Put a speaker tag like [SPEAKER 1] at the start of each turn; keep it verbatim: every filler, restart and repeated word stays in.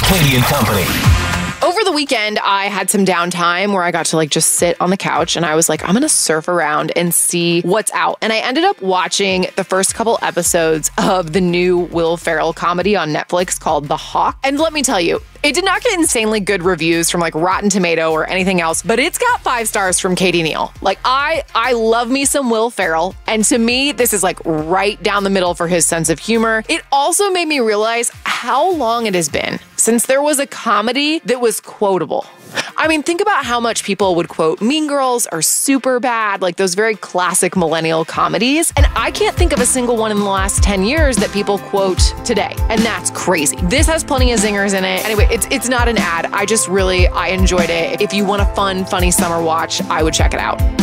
[SPEAKER 1] Katie and Company.
[SPEAKER 2] Over the weekend, I had some downtime where I got to like just sit on the couch and I was like, I'm going to surf around and see what's out. And I ended up watching the first couple episodes of the new Will Ferrell comedy on Netflix called The Hawk. And let me tell you, it did not get insanely good reviews from like Rotten Tomato or anything else, but it's got five stars from Katie Neal. Like I, I love me some Will Ferrell. And to me, this is like right down the middle for his sense of humor. It also made me realize how long it has been since there was a comedy that was quotable. I mean, think about how much people would quote Mean Girls or Superbad, like those very classic millennial comedies. And I can't think of a single one in the last ten years that people quote today. And that's crazy. This has plenty of zingers in it. Anyway, it's it's not an ad. I just really, I enjoyed it. If you want a fun, funny summer watch, I would check it out.